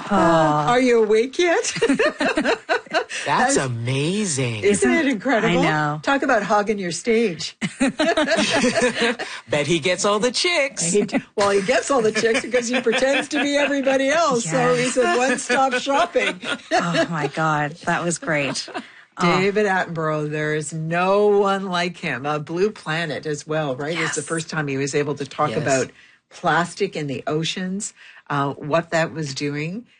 Are you awake yet? That's amazing. Isn't it incredible? I know. Talk about hogging your stage. Bet he gets all the chicks. He gets all the chicks because he pretends to be everybody else. Yes. So he's a one-stop shopping. Oh, my God. That was great. David Attenborough, there is no one like him. Blue Planet as well, right? Yes. It's the first time he was able to talk Yes. about plastic in the oceans, what that was doing.